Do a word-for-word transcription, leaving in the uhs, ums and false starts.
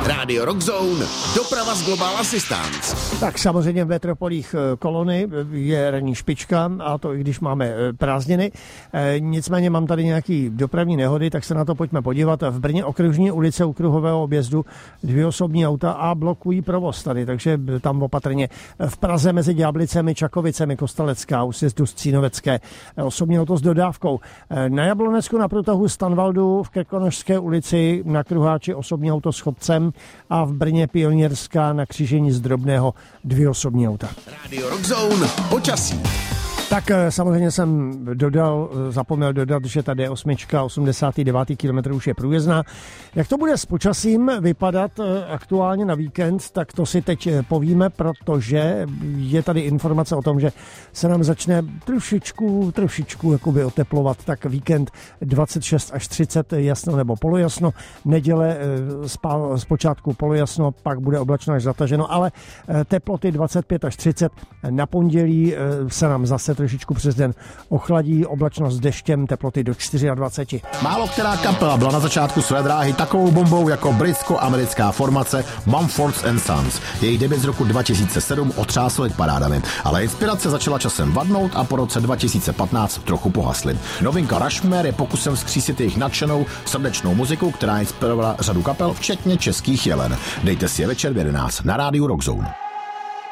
Rádio Rockzone, doprava z Global Assistance. Tak samozřejmě v metropolích kolony je ranní špička, a to i když máme prázdniny. E, nicméně mám tady nějaký dopravní nehody, tak se na to pojďme podívat. V Brně okružní ulice u kruhového objezdu dvě osobní auta a blokují provoz tady, takže tam opatrně. V Praze mezi Ďáblicemi, Čakovicemi, Kostalecká, u sjezdu Střínovecké osobní auto s dodávkou. E, na Jablonecku na průtahu Stanvaldu v Krkonošské ulici na Kruháči osobní auto s chodcem a v Brně Pionýrská na křížení z Drobného dvě osobní auta. Rádio Rockzone, počasí. Tak samozřejmě jsem dodal, zapomněl dodat, že ta D osm osmdesát devět kilometrů už je průjezdná. Jak to bude s počasím vypadat aktuálně na víkend, tak to si teď povíme, protože je tady informace o tom, že se nám začne trošičku, trošičku jakoby oteplovat, tak víkend dvacet šest až třicet jasno nebo polojasno, neděle zpočátku polojasno, pak bude oblačno až zataženo, ale teploty dvacet pět až třicet, na pondělí se nám zase trošičku přes den ochladí, oblačnost s deštěm, teploty do dvacet čtyři. Málo která kapela byla na začátku své dráhy takovou bombou jako britsko-americká formace Mumford and Sons. Jejich debut z roku dva tisíce sedm otřásl hitparádami, ale inspirace začala časem vadnout a po roce dva tisíce patnáct trochu pohasly. Novinka Rushmore je pokusem vzkřísit jejich nadšenou, srdečnou muziku, která inspirovala řadu kapel, včetně českých Jelen. Dejte si je večer v jedenáct na rádiu Rockzone.